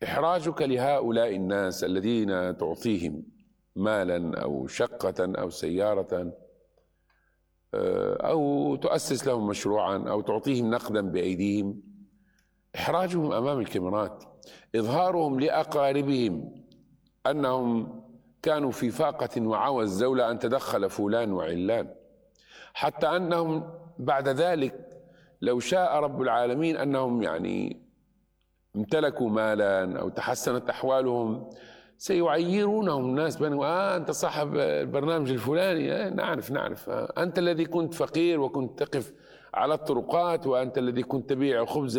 إحراجك لهؤلاء الناس الذين تعطيهم مالا أو شقة أو سيارة أو تؤسس لهم مشروعا أو تعطيهم نقدا بأيديهم، إحراجهم أمام الكاميرات، إظهارهم لأقاربهم أنهم كانوا في فاقة وعوز لولا أن تدخل فلان وعلان، حتى أنهم بعد ذلك لو شاء رب العالمين أنهم يعني امتلكوا مالا أو تحسنت أحوالهم سيعيرونهم الناس بأنه أنت صاحب البرنامج الفلاني، نعرف أنت الذي كنت فقير وكنت تقف على الطرقات، وأنت الذي كنت تبيع خبز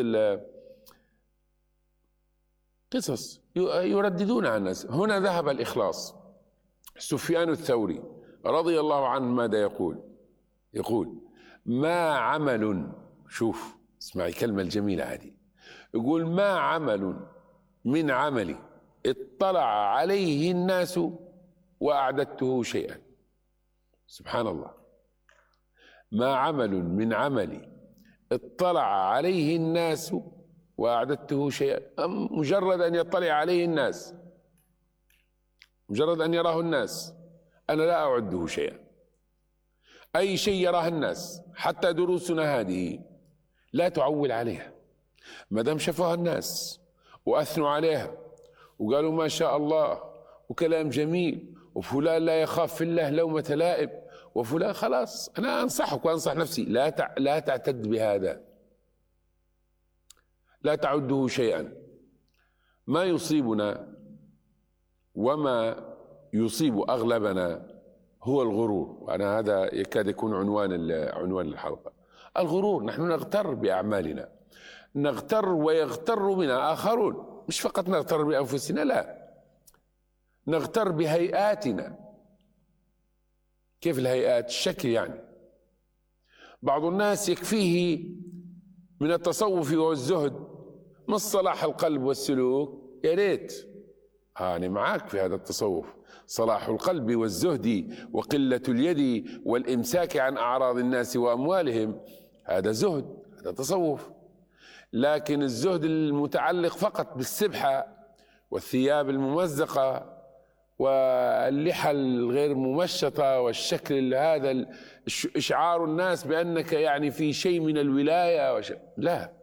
قصص يرددون عن الناس. هنا ذهب الإخلاص. سفيان الثوري رضي الله عنه ماذا يقول ما عمل، شوف اسمعي الكلمة الجميلة هذه، يقول ما عمل من عملي اطلع عليه الناس وأعددته شيئا. سبحان الله، ما عمل من عملي اطلع عليه الناس وأعددته شيئا. مجرد أن يطلع عليه الناس، مجرد أن يراه الناس، أنا لا أعده شيئا. أي شيء يراه الناس، حتى دروسنا هذه لا تعول عليها، ما دام شافوها الناس وأثنوا عليها وقالوا ما شاء الله وكلام جميل وفلان لا يخاف في الله لومة لائم وفلان، خلاص أنا أنصحك وأنصح نفسي لا تعتد بهذا، لا تعده شيئا. ما يصيبنا وما يصيب أغلبنا هو الغرور، وأنا هذا يكاد يكون عنوان الحلقة. الغرور، نحن نغتر بأعمالنا، نغتر ويغتر بنا آخرون، مش فقط نغتر بأنفسنا، لا، نغتر بهيئاتنا. كيف الهيئات؟ الشكل يعني. بعض الناس يكفيه من التصوف والزهد مش صلاح القلب والسلوك، يا ريت أنا معاك في هذا التصوف، صلاح القلب والزهد وقلة اليد والإمساك عن أعراض الناس وأموالهم، هذا زهد، هذا تصوف. لكن الزهد المتعلق فقط بالسبحة والثياب الممزقة واللحى الغير ممشطة والشكل هذا، إشعار الناس بأنك يعني في شيء من الولاية لا،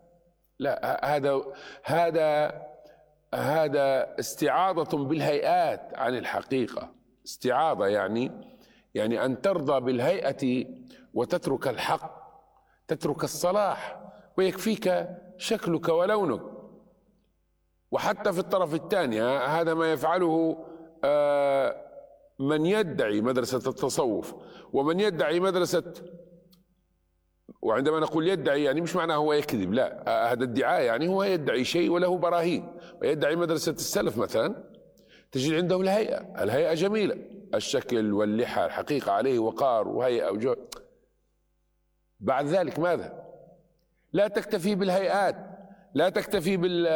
هذا استعاضة بالهيئات عن الحقيقة. استعاضة يعني أن ترضى بالهيئة وتترك الحق، تترك الصلاح، ويكفيك شكلك ولونك. وحتى في الطرف الثاني هذا ما يفعله من يدعي مدرسة التصوف ومن يدعي مدرسة، وعندما نقول يدعي يعني مش معناه هو يكذب، لا، هذا ادعاء يعني هو يدعي شيء وله براهين. ويدعي مدرسة السلف مثلا، تجد عنده الهيئة جميلة، الشكل واللحى الحقيقة عليه وقار وهيئة وجو. بعد ذلك ماذا؟ لا تكتفي بالهيئات، لا تكتفي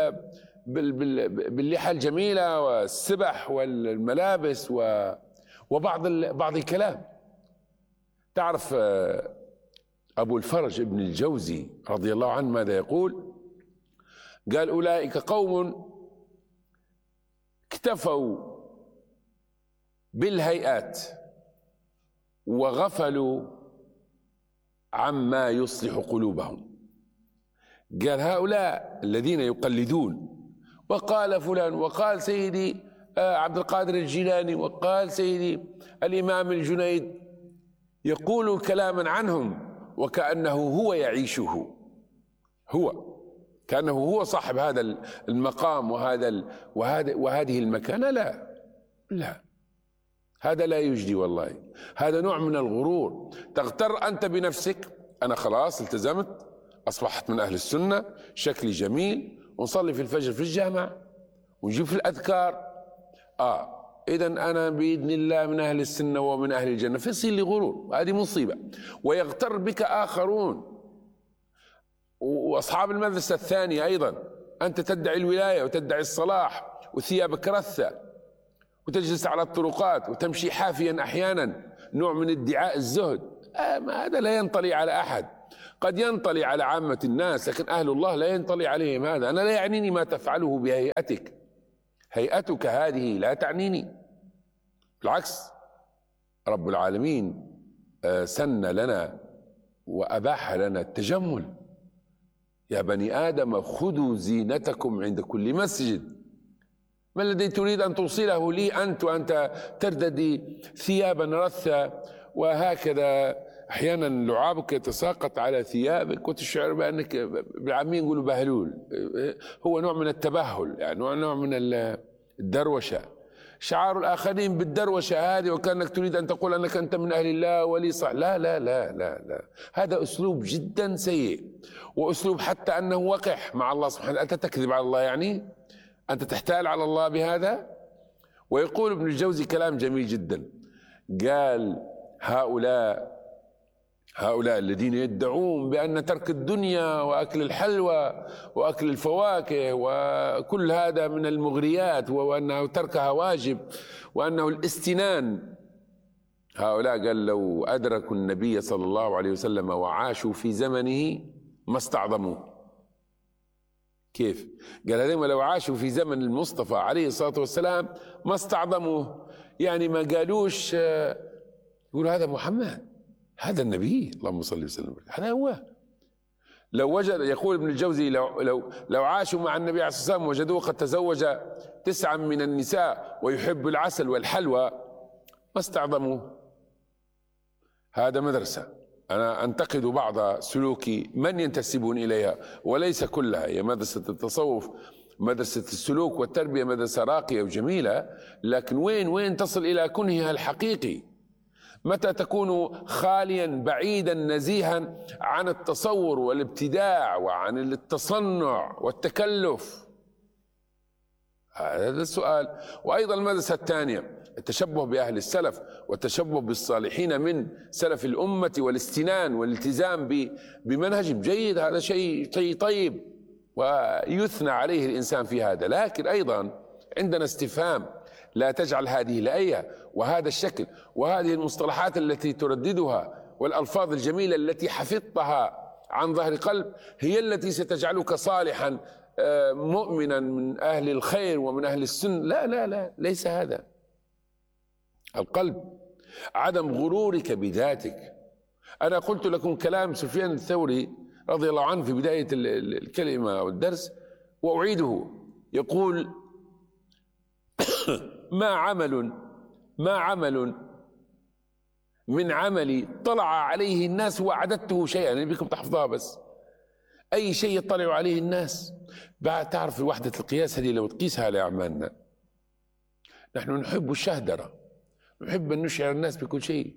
باللحى الجميلة والسبح والملابس وبعض الكلام. تعرف أبو الفرج ابن الجوزي رضي الله عنه ماذا يقول؟ قال أولئك قوم اكتفوا بالهيئات وغفلوا عما يصلح قلوبهم. قال هؤلاء الذين يقلدون، وقال فلان، وقال سيدي عبد القادر الجيلاني، وقال سيدي الإمام الجنيد، يقول كلاما عنهم وكأنه هو يعيشه، كأنه هو صاحب هذا المقام وهذه المكانة. لا، هذا لا يجدي والله، هذا نوع من الغرور. تغتر أنت بنفسك، أنا خلاص التزمت، أصبحت من أهل السنة، شكلي جميل، ونصلي في الفجر في الجامع ونجيب في الأذكار، إذا أنا بإذن الله من أهل السنة ومن أهل الجنة، فيصير لي غرور، هذه مصيبة. ويغتر بك آخرون، وأصحاب المدرسة الثانية أيضا، أنت تدعي الولاية وتدعي الصلاح وثيابك رثة وتجلس على الطرقات وتمشي حافيا أحيانا، نوع من ادعاء الزهد. هذا لا ينطلي على أحد، قد ينطلي على عامة الناس، لكن أهل الله لا ينطلي عليهم هذا. أنا لا يعنيني ما تفعله بهيئتك، هيئتك هذه لا تعنيني، بالعكس رب العالمين سن لنا وأباح لنا التجمل. يا بني آدم خذوا زينتكم عند كل مسجد. ما الذي تريد أن توصله لي أنت وأنت ترتدي ثيابا رثة وهكذا أحيانا لعابك يتساقط على ثيابك وتشعر بأنك بالعامية يقولوا بهلول، هو نوع من التبهل، يعني نوع من الدروشة، شعار الآخرين بالدروشة هذه، وكأنك تريد أن تقول أنك أنت من أهل الله ولي صح. لا لا لا لا لا، هذا أسلوب جدا سيء، وأسلوب حتى أنه وقح مع الله سبحانه. أنت تكذب على الله، يعني أنت تحتال على الله بهذا. ويقول ابن الجوزي كلام جميل جدا، قال هؤلاء الذين يدعون بأن ترك الدنيا وأكل الحلوى وأكل الفواكه وكل هذا من المغريات وأنه تركها واجب وأنه الاستنان، هؤلاء قال لو أدركوا النبي صلى الله عليه وسلم وعاشوا في زمنه ما استعظموه. كيف؟ قال هذول لو عاشوا في زمن المصطفى عليه الصلاة والسلام ما استعظموه، يعني ما قالوش يقول هذا محمد، هذا النبي، اللهم صل وسلم، هذا هو. لو وجد، يقول ابن الجوزي، لو عاشوا مع النبي عليه الصلاة والسلام وجدوه قد تزوج 9 من النساء ويحب العسل والحلوى ما استعظموه. هذا مدرسة أنا أنتقد بعض سلوك من ينتسبون إليها وليس كلها. هي مدرسة التصوف، مدرسة السلوك والتربية مدرسة راقية وجميلة، لكن وين تصل إلى كنهها الحقيقي؟ متى تكون خاليا بعيدا نزيها عن التصور والابتداع وعن التصنع والتكلف؟ هذا السؤال. وأيضا المدرسة الثانية التشبه بأهل السلف والتشبه بالصالحين من سلف الأمة والاستنان والالتزام بمنهج جيد، هذا شيء طيب ويثنى عليه الإنسان في هذا. لكن أيضا عندنا استفهام، لا تجعل هذه الآية وهذا الشكل وهذه المصطلحات التي ترددها والألفاظ الجميلة التي حفظتها عن ظهر قلب هي التي ستجعلك صالحا مؤمنا من أهل الخير ومن أهل السنة. لا لا لا، ليس هذا. القلب عدم غرورك بذاتك. أنا قلت لكم كلام سفيان الثوري رضي الله عنه في بداية الكلمة والدرس وأعيده، يقول ما عمل من عملي طلع عليه الناس وأعددته شيئا، يعني بكم تحفظها، بس أي شيء يطلع عليه الناس. بعد تعرف وحدة القياس هذه لو تقيسها لأعمالنا، نحن نحب الشهدرة، نحب أن نشعر الناس بكل شيء.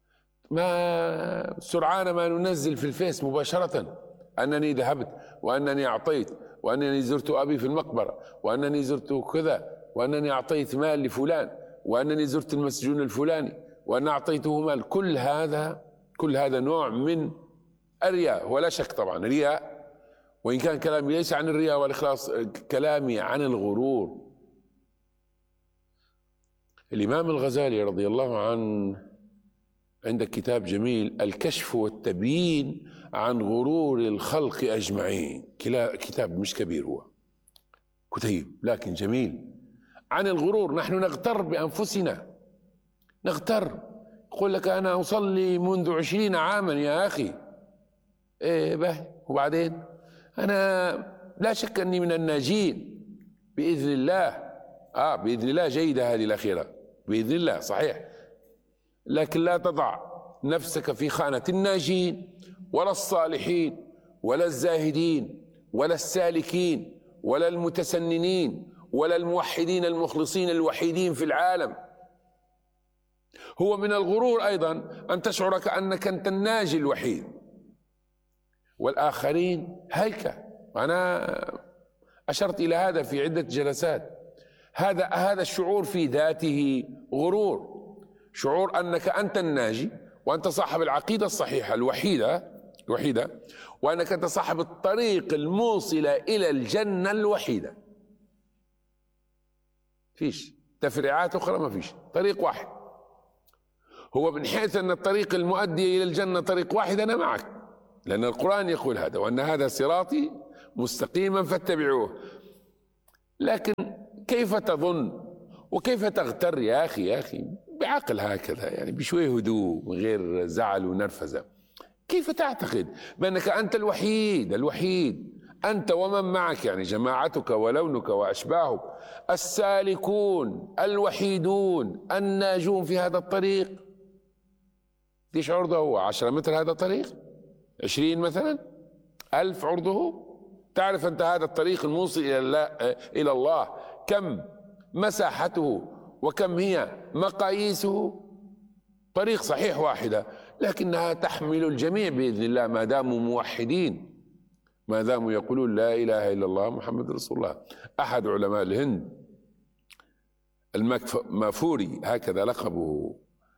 ما سرعان ما ننزل في الفيس مباشرة أنني ذهبت وأنني أعطيت وأنني زرت أبي في المقبرة وأنني زرت كذا وأنني أعطيت مال لفلان وأنني زرت المسجون الفلاني وأن أعطيته مال. كل هذا نوع من الرياء، ولا شك طبعا رياء، وإن كان كلامي ليس عن الرياء والإخلاص، كلامي عن الغرور. الإمام الغزالي رضي الله عنه عندك كتاب جميل، الكشف والتبيين عن غرور الخلق أجمعين، كتاب مش كبير، هو كتيب لكن جميل عن الغرور. نحن نغتر بأنفسنا، نغتر. يقول لك أنا أصلي منذ 20 عاما يا أخي، إيه به، وبعدين أنا لا شك أني من الناجين بإذن الله. بإذن الله جيدة هذه الأخيرة، بإذن الله صحيح، لكن لا تضع نفسك في خانة الناجين ولا الصالحين ولا الزاهدين ولا السالكين ولا المتسننين ولا الموحدين المخلصين الوحيدين في العالم. هو من الغرور أيضا أن تشعر كأنك أنت الناجي الوحيد والآخرين هيك. أنا أشرت إلى هذا في عدة جلسات. هذا الشعور في ذاته غرور، شعور أنك أنت الناجي وأنت صاحب العقيدة الصحيحة الوحيدة، وأنك أنت صاحب الطريق الموصلة إلى الجنة الوحيدة. فيش تفريعات أخرى، ما فيش، طريق واحد. هو من حيث أن الطريق المؤدي إلى الجنة طريق واحد، أنا معك، لأن القرآن يقول هذا، وأن هذا صراطي مستقيما فاتبعوه. لكن كيف تظن وكيف تغتر يا أخي بعقل هكذا، يعني بشوية هدوء من غير زعل ونرفزة. كيف تعتقد بأنك أنت الوحيد أنت ومن معك، يعني جماعتك ولونك وأشباهك، السالكون الوحيدون الناجون في هذا الطريق؟ قديش عرضه هو؟ 10 متر هذا الطريق؟ 20 مثلا؟ 1000 عرضه؟ تعرف أنت هذا الطريق الموصل إلى الله كم مساحته وكم هي مقاييسه؟ طريق صحيح واحدة، لكنها تحمل الجميع بإذن الله ما داموا موحدين، ما داموا يقولون لا إله إلا الله محمد رسول الله. أحد علماء الهند المافوري هكذا لقبه،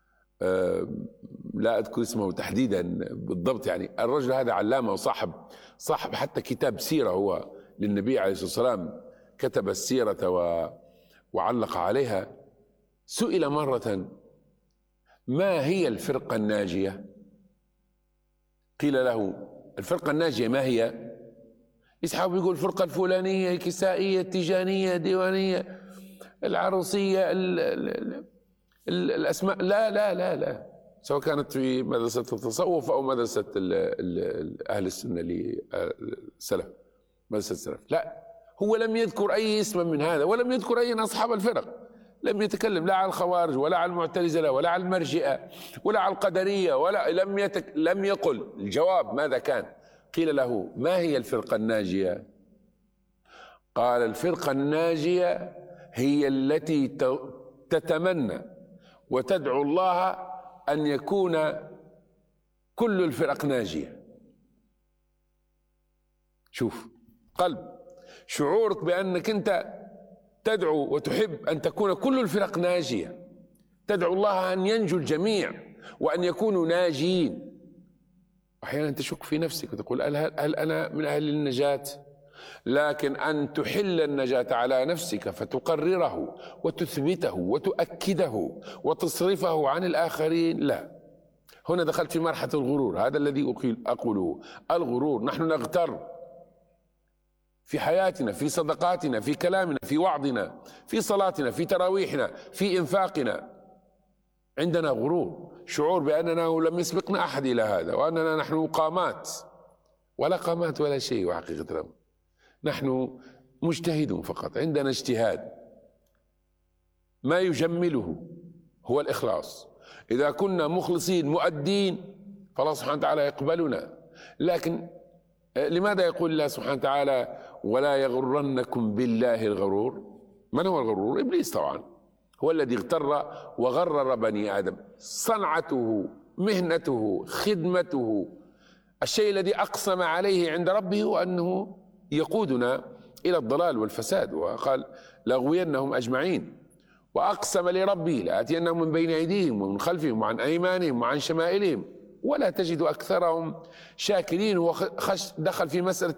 لا أذكر اسمه تحديدا بالضبط، يعني الرجل هذا علامة وصاحب حتى كتاب سيرة هو للنبي عليه الصلاة والسلام، كتب السيرة وعلق عليها. سئل مرة ما هي الفرقة الناجية؟ قيل له الفرقة الناجية ما هي؟ يسحب يقول الفرقة الفلانية الكسائية التيجانية الديوانية العروسية الأسماء. لا لا لا لا، سواء كانت في مدرسة التصوف أو مدرسة أهل السنة للسلف، مدرسة السلف، لا، هو لم يذكر أي اسم من هذا، ولم يذكر أي أصحاب الفرق، لم يتكلم لا على الخوارج ولا على المعتزلة ولا على المرجئة ولا على القدرية، ولا لم يقل. الجواب ماذا كان؟ قيل له ما هي الفرقة الناجية؟ قال الفرقة الناجية هي التي تتمنى وتدعو الله أن يكون كل الفرق ناجية. شوف قلب، شعورك بأنك أنت تدعو وتحب أن تكون كل الفرق ناجية، تدعو الله أن ينجو الجميع وأن يكونوا ناجين. أحيانا تشك في نفسك وتقول هل أنا من أهل النجاة؟ لكن أن تحل النجاة على نفسك فتقرره وتثبته وتؤكده وتصرفه عن الآخرين، لا. هنا دخلت في مرحلة الغرور، هذا الذي أقوله، الغرور. نحن نغتر في حياتنا، في صدقاتنا، في كلامنا، في وعظنا، في صلاتنا، في تراويحنا، في إنفاقنا. عندنا غرور، شعور بأننا لم يسبقنا أحد إلى هذا، وأننا نحن قامات، ولا قامات ولا شيء. وحقيقة الأمر نحن مجتهدون فقط، عندنا اجتهاد. ما يجمله هو الإخلاص. إذا كنا مخلصين مؤدين فالله سبحانه وتعالى يقبلنا. لكن لماذا يقول الله سبحانه وتعالى ولا يغرنكم بالله الغرور؟ من هو الغرور؟ إبليس طبعا، هو الذي اغتر وغرر بني آدم. صنعته، مهنته، خدمته، الشيء الذي أقسم عليه عند ربه وأنه يقودنا إلى الضلال والفساد، وقال لأغوينهم أجمعين. وأقسم لربي لآتينهم من بين أيديهم ومن خلفهم وعن أيمانهم وعن شمائلهم ولا تجد أكثرهم شاكرين. دخل في مسألة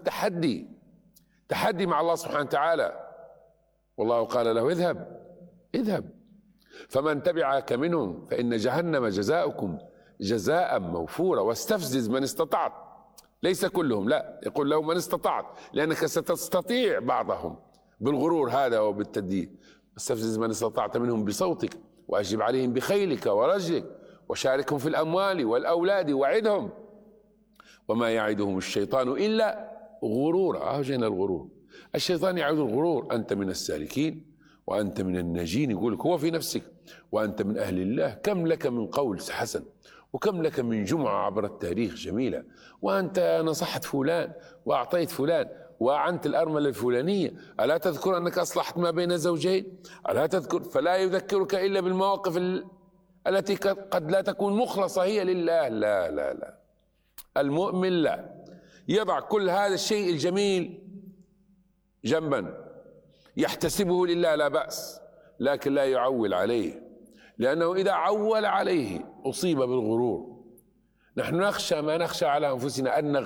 تحدي مع الله سبحانه وتعالى، والله قال له اذهب فمن تبعك منهم فإن جهنم جزاؤكم جزاء موفورا واستفزز من استطعت. ليس كلهم، لا، يقول له من استطعت، لأنك ستستطيع بعضهم بالغرور هذا وبالتدليل. استفزز من استطعت منهم بصوتك وأجب عليهم بخيلك ورجلك وشاركهم في الأموال والأولاد وعدهم وما يعدهم الشيطان إلا غرورا. جينا الغرور، الشيطان يعد الغرور. أنت من السالكين وأنت من الناجين، يقولك هو في نفسك، وأنت من أهل الله. كم لك من قول حسن، وكم لك من جمعة عبر التاريخ جميلة، وأنت نصحت فلان وأعطيت فلان وأعنت الأرملة الفلانية. ألا تذكر أنك أصلحت ما بين الزوجين؟ ألا تذكر؟ فلا يذكرك إلا بالمواقف التي قد لا تكون مخلصة هي لله. لا لا لا، المؤمن لا، يضع كل هذا الشيء الجميل جنبا، يحتسبه لله لا بأس، لكن لا يعول عليه، لأنه إذا عول عليه أصيب بالغرور. نحن نخشى ما نخشى على أنفسنا أن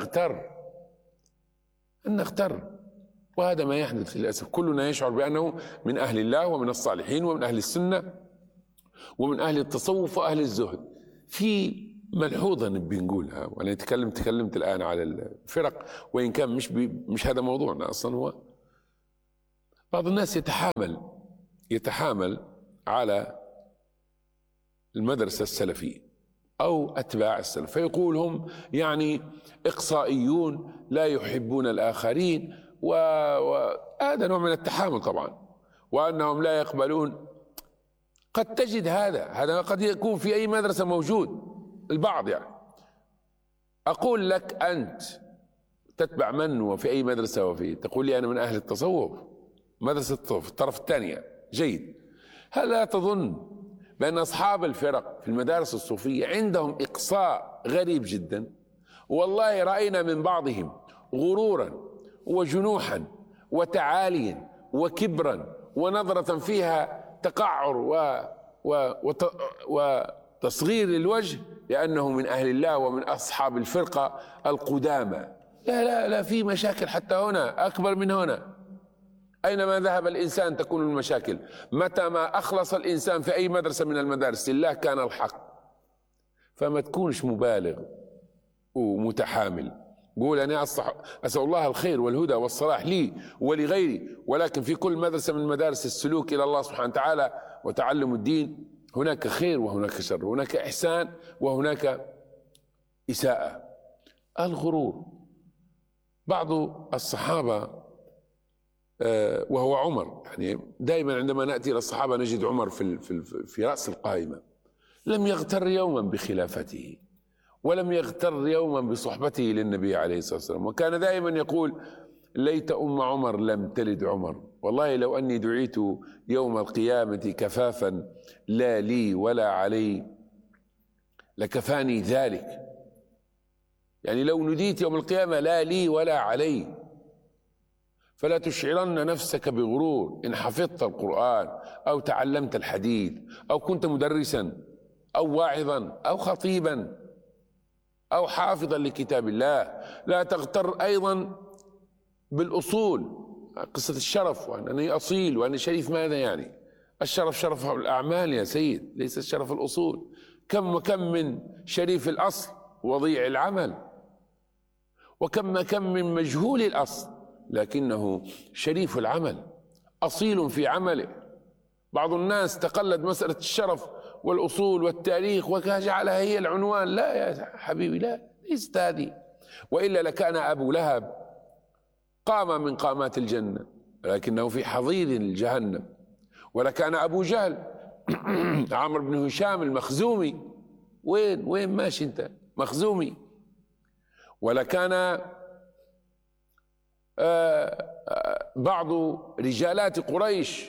نغتر، وهذا ما يحدث للأسف. كلنا يشعر بأنه من أهل الله ومن الصالحين ومن أهل السنة ومن أهل التصوف وأهل الزهد. في ملحوظة نبي نقولها، وأنا تكلمت الآن على الفرق، وإن كان مش هذا موضوعنا أصلا. هو بعض الناس يتحامل على المدرسة السلفية أو أتباع السلف، فيقول هم يعني إقصائيون لا يحبون الآخرين، وهذا نوع من التحامل طبعا، وأنهم لا يقبلون. قد تجد هذا قد يكون في أي مدرسة موجود البعض يعني. أقول لك أنت تتبع من وفي أي مدرسة وفي، تقول لي أنا من أهل التصوف، مدرسة التصوف الطرف الثانية، جيد. هل لا تظن بأن أصحاب الفرق في المدارس الصوفية عندهم إقصاء غريب جدا؟ والله رأينا من بعضهم غرورا وجنوحا وتعاليا وكبرا ونظرة فيها تقعر وتصغير للوجه لأنه من أهل الله ومن أصحاب الفرقة القدامى. لا لا لا، في مشاكل حتى هنا أكبر من هنا. أينما ذهب الإنسان تكون المشاكل. متى ما أخلص الإنسان في أي مدرسة من المدارس لله كان الحق. فما تكونش مبالغ ومتحامل. قول أنا أسأل الله الخير والهدى والصلاح لي ولغيري، ولكن في كل مدرسة من مدارس السلوك إلى الله سبحانه وتعالى وتعلم الدين هناك خير وهناك شر، هناك إحسان وهناك إساءة. الغرور. بعض الصحابة وهو عمر، يعني دائما عندما نأتي إلى الصحابة نجد عمر في رأس القائمة، لم يغتر يوما بخلافته ولم يغتر يوما بصحبته للنبي عليه الصلاة والسلام، وكان دائما يقول ليت أم عمر لم تلد عمر، والله لو أني دعيت يوم القيامة كفافا لا لي ولا علي لكفاني ذلك. يعني لو نديت يوم القيامة لا لي ولا علي. فلا تشعرن نفسك بغرور إن حفظت القرآن أو تعلمت الحديث أو كنت مدرسا أو واعظا أو خطيبا أو حافظا لكتاب الله. لا تغتر أيضا بالأصول، قصة الشرف وأنني أصيل وأنا شريف. ماذا يعني الشرف؟ شرف الأعمال يا سيد، ليس الشرف الأصول. كم وكم من شريف الأصل وضيع العمل، وكم من مجهول الأصل لكنه شريف العمل أصيل في عمله. بعض الناس تقلد مسألة الشرف والأصول والتاريخ وجعلها هي العنوان. لا يا حبيبي، لا، ليست هذه. وإلا لكان أبو لهب قام من قامات الجنة لكنه في حضيض جهنم، ولكان أبو جهل عمرو بن هشام المخزومي، وين ماشي أنت مخزومي، ولكان بعض رجالات قريش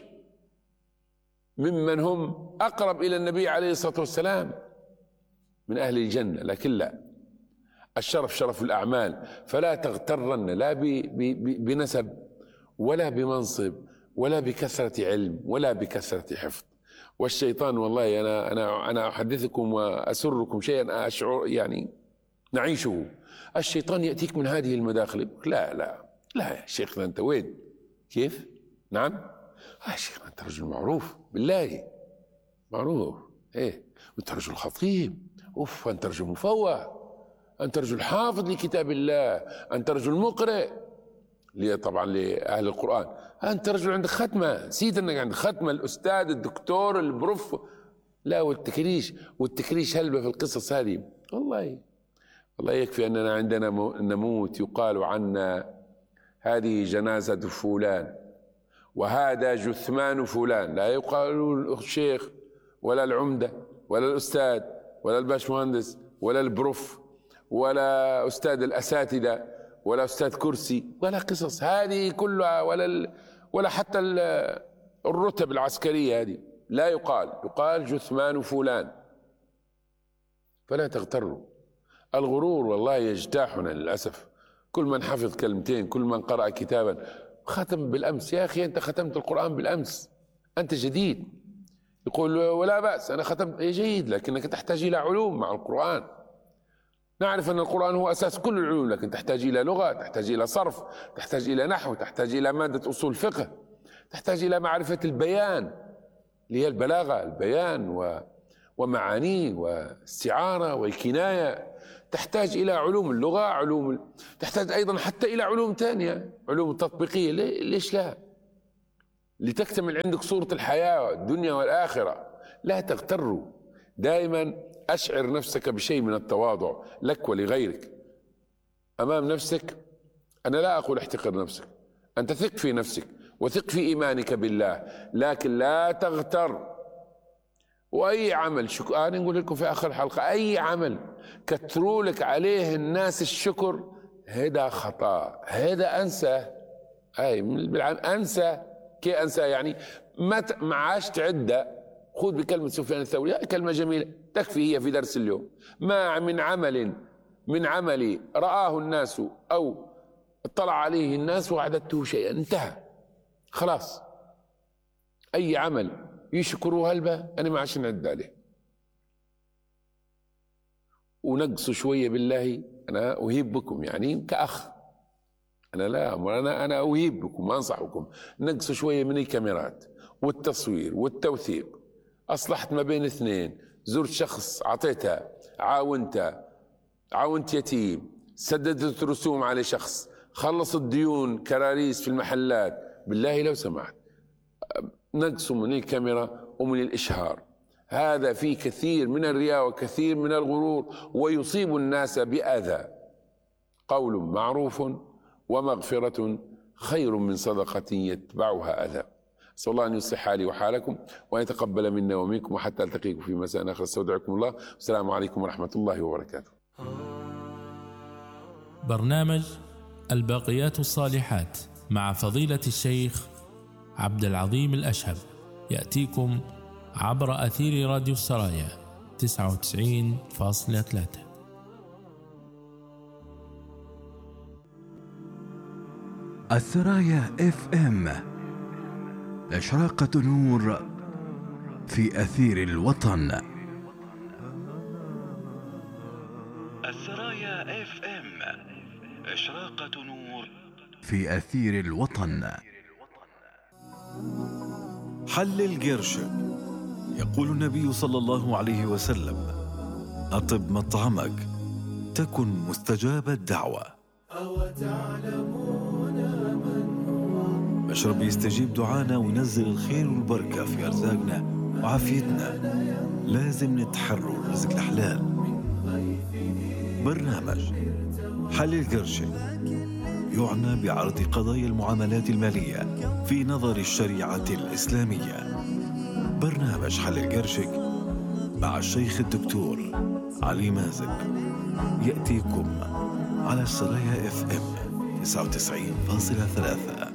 ممن هم أقرب إلى النبي عليه الصلاة والسلام من أهل الجنة. لكن لا، الشرف شرف الأعمال. فلا تغترن لا بنسب ولا بمنصب ولا بكثرة علم ولا بكثرة حفظ. والشيطان والله أنا أحدثكم وأسركم شيئا أشعر يعني نعيشه. الشيطان يأتيك من هذه المداخل. لا لا لا يا شيخنا أنت وين؟ كيف؟ نعم؟ يا شيخنا أنت رجل معروف بالله، معروف إيه، أنت رجل خطيب، أوف، أنت رجل مفوه، أنت رجل حافظ لكتاب الله، أنت رجل مقرئ طبعا لأهل القرآن، أنت رجل عندك ختمة، نسيت أنك عندك ختمة، الأستاذ الدكتور البروف. لا، والتكريش هلبة في القصص هذه. والله يكفي أننا عندنا نموت يقال عنا هذه جنازة فلان وهذا جثمان فلان، لا يقال الشيخ ولا العمدة ولا الأستاذ ولا الباشمهندس ولا البروف ولا أستاذ الأساتذة ولا أستاذ كرسي ولا قصص هذه كلها، ولا حتى الرتب العسكرية هذه لا يقال جثمان فلان. فلا تغتروا. الغرور والله يجتاحنا للأسف. كل من حفظ كلمتين، كل من قرأ كتابا، ختم بالأمس. يا أخي أنت ختمت القرآن بالأمس، أنت جديد. يقول ولا بأس أنا ختمت، جيد، لكنك تحتاج إلى علوم مع القرآن. نعرف أن القرآن هو أساس كل العلوم، لكن تحتاج إلى لغة، تحتاج إلى صرف، تحتاج إلى نحو، تحتاج إلى مادة أصول فقه، تحتاج إلى معرفة البيان اللي هي البلاغة، البيان ومعانيه واستعارة والكناية، تحتاج إلى علوم اللغة، تحتاج أيضا حتى إلى علوم ثانية، علوم تطبيقية. ليش لا؟ لتكتمل عندك صورة الحياة الدنيا والآخرة. لا تغتروا، دائما أشعر نفسك بشيء من التواضع لك ولغيرك أمام نفسك. أنا لا أقول احتقر نفسك، أنت ثق في نفسك وثق في إيمانك بالله، لكن لا تغتر. وأي عمل أنا نقول لكم في آخر الحلقة، أي عمل كتروا لك عليه الناس الشكر هذا خطأ، هذا أنسى. أنسى كي أنسى يعني ما عاش تعدى. خذ بكلمة سفيان الثوري، كلمة جميلة تكفي هي في درس اليوم: ما من عمل رآه الناس أو اطلع عليه الناس وعددته شيئا، انتهى خلاص. أي عمل يشكروا هلبة أنا ما عادش نعد عليه. ونقصوا شوية بالله، أنا أهيب بكم يعني كأخ، أنا أهيب بكم وأنصحكم، نقصوا شوية من الكاميرات والتصوير والتوثيق. أصلحت ما بين اثنين، زرت شخص أعطيتها، عاونت يتيم، سددت رسوم على شخص، خلصت ديون كراريس في المحلات، بالله لو سمحت نقصوا من الكاميرا ومن الإشهار. هذا فيه كثير من الرياء وكثير من الغرور، ويصيب الناس بأذى. قول معروف ومغفرة خير من صدقة يتبعها أذى. أسأل الله أن يصلح حالي وحالكم وأن يتقبل منا ومنكم، وحتى ألتقيكم في مساء آخر. استودعكم الله، والسلام عليكم ورحمة الله وبركاته. برنامج الباقيات الصالحات مع فضيلة الشيخ عبد العظيم الأشهب يأتيكم عبر أثير راديو السرايا 99.3. السرايا FM، إشراقة نور في أثير الوطن. السرايا FM، إشراقة نور في أثير الوطن. حلل قرشك. يقول النبي صلى الله عليه وسلم: أطب مطعمك تكن مستجاب الدعوة. مشرب يستجيب دعانا وينزل الخير والبركة في أرزاقنا وعافيتنا. لازم نتحروا الرزق الحلال. برنامج حلل قرشك يعنى بعرض قضايا المعاملات المالية في نظر الشريعة الإسلامية. برنامج حلل قرشك مع الشيخ الدكتور علي مازق يأتيكم على السرايا FM 99.3.